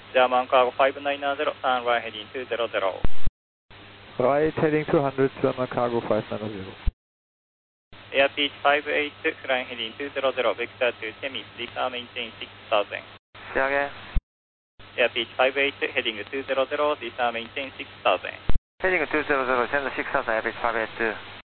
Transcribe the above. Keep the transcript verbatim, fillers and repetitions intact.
German Cargo five nine zero, turn right heading two zero zero. Right heading two hundred, German Cargo five nine zero. Airspeed five eight, flying heading two zero zero, vector to Temis, return maintain six thousand. Say again. Airspeed five eight, heading two zero zero, return maintain six thousand. Heading two zero zero, send six thousand, airspeed five eight two.